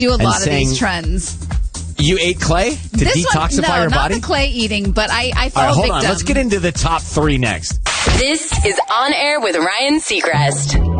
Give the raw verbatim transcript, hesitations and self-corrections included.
do a and lot of saying, these trends. You ate clay to This detoxify one, no, your body? not the clay eating, but I, I All fell right, hold victim. on. Let's get into the top three next. This is On Air with Ryan Seacrest.